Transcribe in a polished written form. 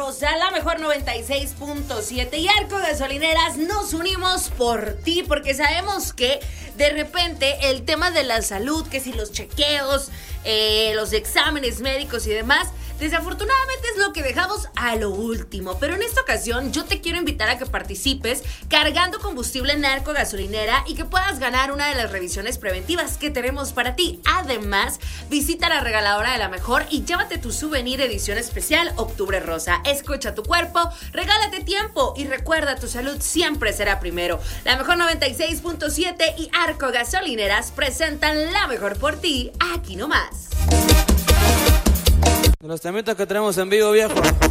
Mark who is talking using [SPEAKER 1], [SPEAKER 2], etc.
[SPEAKER 1] Rosa, la mejor 96.7 y Arco Gasolineras, nos unimos por ti, porque sabemos que de repente el tema de la salud, que si los chequeos, los exámenes médicos y demás, desafortunadamente es lo que dejamos a lo último. Pero en esta ocasión yo te quiero invitar a que participes cargando combustible en Arco Gasolinera y que puedas ganar una de las revisiones preventivas que tenemos para ti. Además, visita la regaladora de la mejor y llévate tu souvenir edición especial Octubre Rosa. Escucha tu cuerpo, regálate tiempo y recuerda, tu salud siempre será primero. La mejor 96.7 y Arco Gasolineras presentan la mejor por ti, aquí nomás.
[SPEAKER 2] De los temitas que tenemos en vivo, viejo.